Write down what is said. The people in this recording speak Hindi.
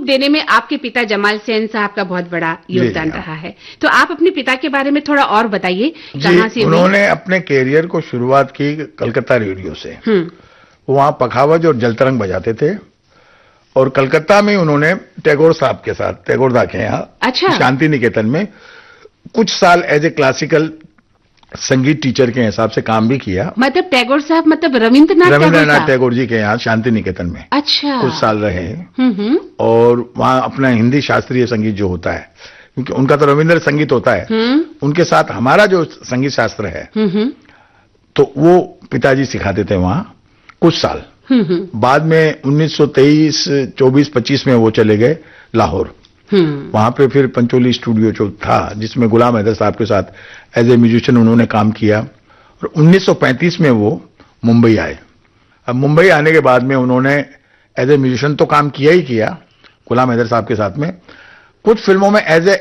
रूप देने में आपके पिता जमाल सेन साहब का बहुत बड़ा योगदान रहा है। तो आप अपने पिता के बारे में थोड़ा और बताइए, कहाँ से उन्होंने अपने कैरियर को शुरुआत की कलकत्ता रेडियो से। वहां पखावज और जलतरंग बजाते थे और कलकत्ता में उन्होंने टैगोर साहब के साथ, टैगोर दा के यहाँ शांति निकेतन में कुछ साल एज ए क्लासिकल संगीत टीचर के हिसाब से काम भी किया। मतलब टैगोर साहब मतलब रविंद्रनाथ टैगोर जी के यहाँ शांति निकेतन में कुछ साल रहे। और वहाँ अपना हिंदी शास्त्रीय संगीत जो होता है, क्योंकि उनका तो रविंद्र संगीत होता है, उनके साथ हमारा जो संगीत शास्त्र है तो वो पिताजी सिखाते थे वहाँ कुछ साल। बाद में 1923, 24, 25 में वो चले गए लाहौर। वहां पे फिर पंचोली स्टूडियो जो था जिसमें गुलाम हैदर साहब के साथ एज ए म्यूजिशियन उन्होंने काम किया। और 1935 में वो मुंबई आए। अब मुंबई आने के बाद में उन्होंने एज ए म्यूजिशियन तो काम किया ही किया गुलाम हैदर साहब के साथ में, कुछ फिल्मों में एज ए